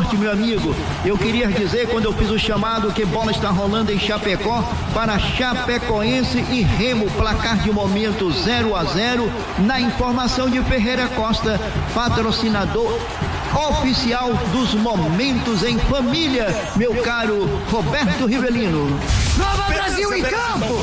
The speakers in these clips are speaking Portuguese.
sorte, meu amigo. Eu queria dizer, quando eu fiz o chamado, que bola está rolando em Chapecó para Chapecoense e Remo, placar de momento 0-0, na informação de Ferreira Costa, patrocinador oficial dos momentos em família, meu caro Roberto Rivelino. Nova Brasil em campo!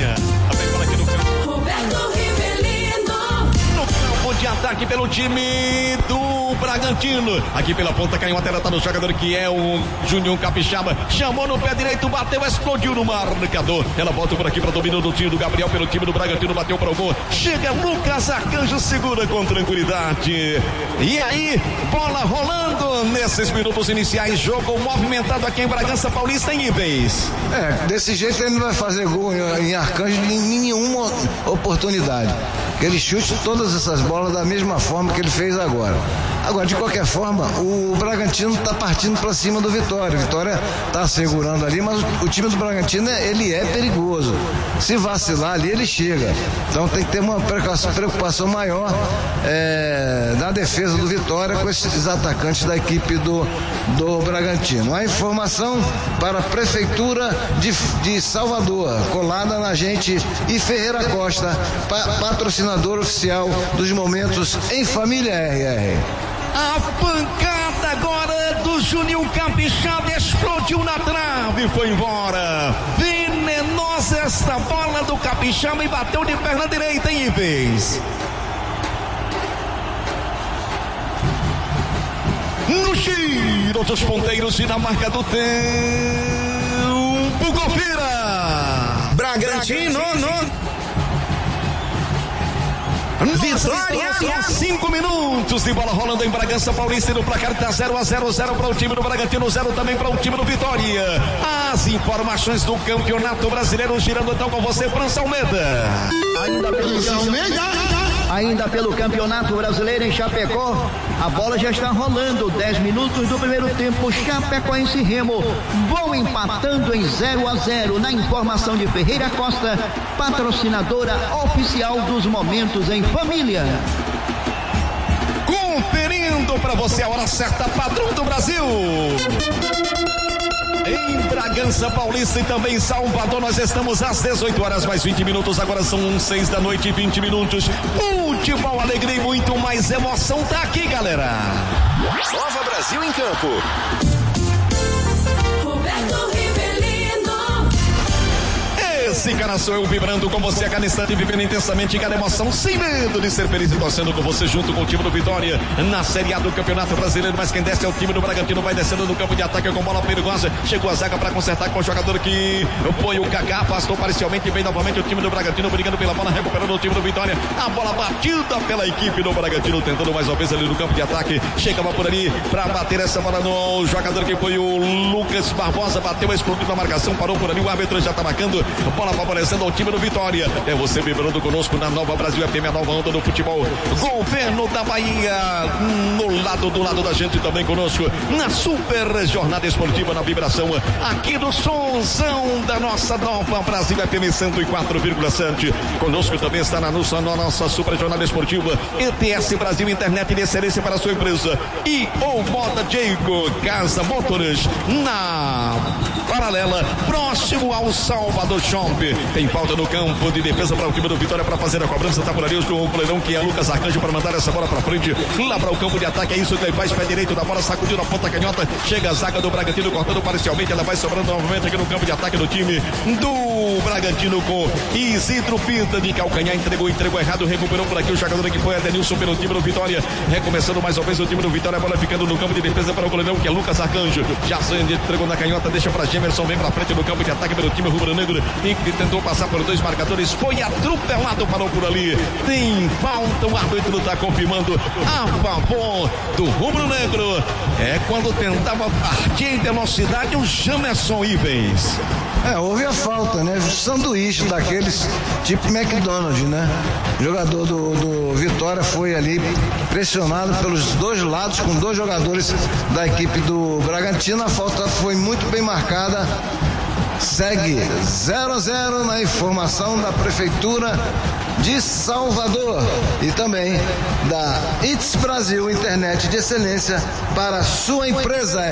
Roberto Rivelino. No campo de ataque pelo time do Bragantino. Aqui pela ponta, canhota, ela tá no jogador que é o Júnior Capixaba. Chamou no pé direito, bateu, explodiu no marcador. Ela volta por aqui para domínio do time do Gabriel pelo time do Bragantino. Bateu para o gol. Chega Lucas Arcanjo, segura com tranquilidade. E aí, bola rolando nesses minutos iniciais. Jogo movimentado aqui em Bragança Paulista, em Ibens. Desse jeito ele não vai fazer gol em Arcanjo em nenhuma oportunidade. Ele chute todas essas bolas da mesma forma que ele fez agora. Agora, de qualquer forma, o Bragantino está partindo para cima do Vitória. Vitória está segurando ali, mas o time do Bragantino, ele é perigoso. Se vacilar ali, ele chega. Então tem que ter uma preocupação maior na defesa do Vitória com esses atacantes da equipe do Bragantino. A informação para a Prefeitura de Salvador, colada na gente, e Ferreira Costa, patrocinador oficial dos momentos em família RR. A pancada agora do Juninho Capixaba explodiu na trave e foi embora. Venenosa esta bola do Capixaba e bateu de perna direita em vez. No giro dos ponteiros e na marca do tempo, confira. Bragantino, Vitória! 5 minutos de bola rolando em Bragança Paulista e no placar tá 0-0 para o time do Bragantino, 0 também para o time do Vitória. As informações do Campeonato Brasileiro girando então com você, França Almeida. Ainda pelo Campeonato Brasileiro em Chapecó, a bola já está rolando. 10 minutos do primeiro tempo, Chapecoense e Remo vão empatando em 0-0, na informação de Ferreira Costa, patrocinadora oficial dos momentos em família. Conferindo para você a hora certa, padrão do Brasil. Em Bragança Paulista e também em Salvador, nós estamos às 18 horas mais 20 minutos, agora são 6 da noite e 20 minutos. Futebol, alegria e muito mais emoção tá aqui, galera. Nova Brasil em campo. Roberto Rivelino. Esse cara sou eu, vibrando com você a cada instante, vivendo intensamente cada emoção, sem medo de ser feliz e torcendo com você junto com o time do Vitória na Série A do Campeonato Brasileiro. Mas quem desce é o time do Bragantino, vai descendo no campo de ataque com bola perigosa. Chegou a zaga para consertar com o jogador que põe o Kaká, afastou parcialmente, vem novamente o time do Bragantino brigando pela bola, recuperando o time do Vitória. A bola batida pela equipe do Bragantino, tentando mais uma vez ali no campo de ataque. Chegava por ali para bater essa bola no jogador que foi o Lucas Barbosa, bateu, explodiu na marcação, parou por ali, o árbitro já está marcando. Bola favorecendo ao time do Vitória. É você vibrando conosco na Nova Brasil FM, a nova onda do futebol. Governo da Bahia, do lado da gente também conosco, na super jornada esportiva, na vibração aqui do somzão da nossa Nova Brasil FM 104,7. Conosco também está na nossa super jornada esportiva ETS Brasil, internet de excelência para a sua empresa. E o Moda Jayco, Casa Motores, na paralela, próximo ao Salvador Shopping. Tem falta no campo de defesa para o time do Vitória para fazer a cobrança. Tá por ali o goleirão que é Lucas Arcanjo para mandar essa bola para frente, lá para o campo de ataque. É isso que ele faz, pé direito da bola, sacudiu na ponta canhota. Chega a zaga do Bragantino cortando parcialmente. Ela vai sobrando novamente aqui no campo de ataque do time do Bragantino com Isidro Pinta de calcanhar. Entregou errado, recuperou por aqui o jogador que foi Adenilson pelo time do Vitória. Recomeçando mais uma vez o time do Vitória. A bola ficando no campo de defesa para o goleirão que é Lucas Arcanjo. Já entregou na canhota, deixa para Gemerson, vem para frente no campo de ataque pelo time rubro-negro. E tentou passar por dois marcadores, foi atropelado, parou por ali. Tem falta, o árbitro está confirmando a favor do rubro-negro. É quando tentava partir em velocidade o Jamerson Ivens. Houve a falta, né? Sanduíche daqueles tipo McDonald's, né? O jogador do Vitória foi ali pressionado pelos dois lados com dois jogadores da equipe do Bragantino. A falta foi muito bem marcada. Segue 0-0 na informação da Prefeitura de Salvador e também da It's Brasil, internet de excelência para sua empresa.